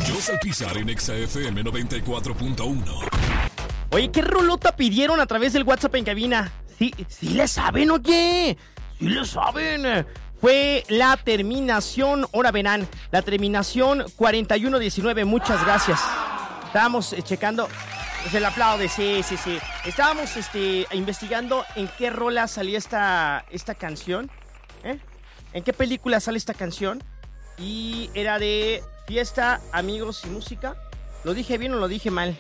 Yo Pizar en Exa FM 94.1. Oye, ¿qué rolota pidieron a través del WhatsApp en cabina? Sí le saben, oye. Sí le saben. Fue la terminación, ahora verán, la terminación 4119. Muchas gracias. Estábamos checando. Se le aplaude, sí. Estábamos investigando en qué rola salía esta canción. ¿En qué película sale esta canción? Y era de Fiesta, Amigos y Música. ¿Lo dije bien o lo dije mal?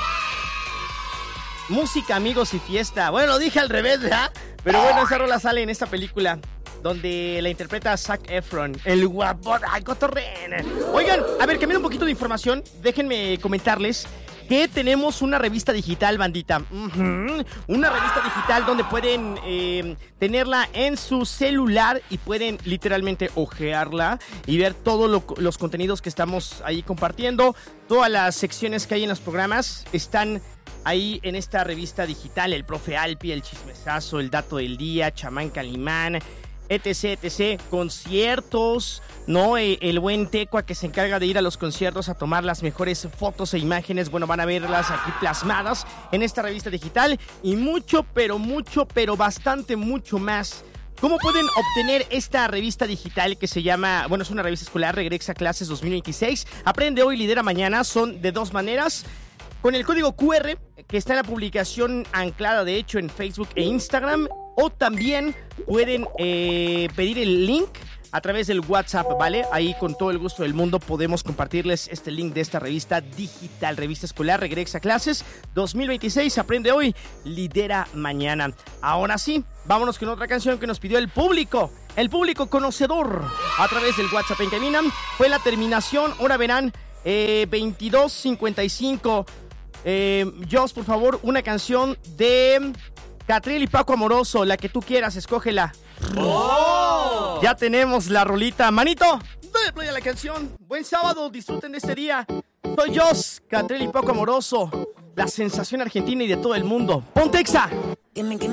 Música, Amigos y Fiesta. Bueno, lo dije al revés, ¿verdad? Pero bueno, esa rola sale en esta película, donde la interpreta Zac Efron, el guapo. ¡Ay, cotorren! Oigan, a ver, cambiando un poquito de información, déjenme comentarles que tenemos una revista digital, bandita. Una revista digital donde pueden tenerla en su celular y pueden literalmente ojearla y ver todos los contenidos que estamos ahí compartiendo. Todas las secciones que hay en los programas están ahí en esta revista digital. El Profe Alpi, el Chismesazo, el Dato del Día, Chamán Calimán, etc. Conciertos, ¿no? El buen Tecua, que se encarga de ir a los conciertos a tomar las mejores fotos e imágenes. Bueno, van a verlas aquí plasmadas en esta revista digital. Y mucho, pero bastante mucho más. ¿Cómo pueden obtener esta revista digital que se llama, es una revista escolar, Regresa a Clases 2026? Aprende hoy, lidera mañana. Son de dos maneras. Con el código QR, que está en la publicación anclada, de hecho, en Facebook e Instagram. O también pueden pedir el link a través del WhatsApp, ¿vale? Ahí con todo el gusto del mundo podemos compartirles este link de esta revista digital, revista escolar, Regresa a Clases 2026. Aprende hoy, lidera mañana. Ahora sí, vámonos con otra canción que nos pidió el público conocedor a través del WhatsApp en cabina. Fue la terminación, ahora verán, 2255. Joss, por favor, una canción de Catriel y Paco Amoroso, la que tú quieras, escógela. ¡Oh! Ya tenemos la rolita. Manito, dale play a la canción. Buen sábado, disfruten de este día. Soy Joss, Catriel y Paco Amoroso, la sensación argentina y de todo el mundo. ¡Ponte Exa!